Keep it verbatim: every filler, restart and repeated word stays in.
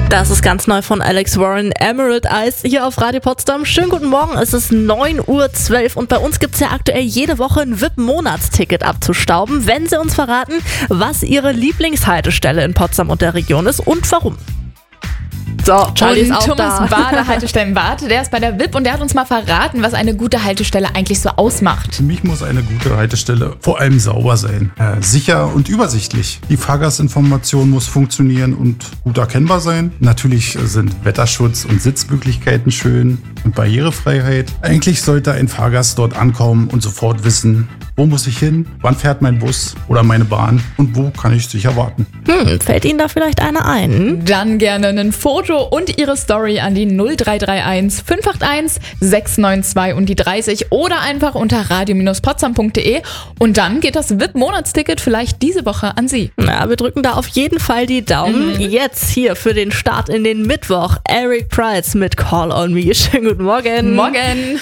Das ist ganz neu von Alex Warren, Emerald Eyes, hier auf Radio Potsdam. Schönen guten Morgen, es ist neun Uhr zwölf und bei uns gibt es ja aktuell jede Woche ein V I P-Monatsticket abzustauben, wenn Sie uns verraten, was Ihre Lieblingshaltestelle in Potsdam und der Region ist und warum. So, Charlie ist auch Thomas da. Bade, Haltestellenwarte, der ist bei der V I P und der hat uns mal verraten, was eine gute Haltestelle eigentlich so ausmacht. Für mich muss eine gute Haltestelle vor allem sauber sein, äh, sicher und übersichtlich. Die Fahrgastinformation muss funktionieren und gut erkennbar sein. Natürlich sind Wetterschutz und Sitzmöglichkeiten schön und Barrierefreiheit. Eigentlich sollte ein Fahrgast dort ankommen und sofort wissen, wo muss ich hin, wann fährt mein Bus oder meine Bahn und wo kann ich sicher warten. Hm, fällt Ihnen da vielleicht eine ein? Dann gerne ein Foto und Ihre Story an die null drei drei eins fünf acht eins sechs neun zwei und die dreißig oder einfach unter radio Bindestrich potsdam punkt de und dann geht das V I P-Monatsticket vielleicht diese Woche an Sie. Na, wir drücken da auf jeden Fall die Daumen. Mhm. Jetzt hier für den Start in den Mittwoch Eric Prydz mit Call on Me. Schönen guten Morgen. Morgen.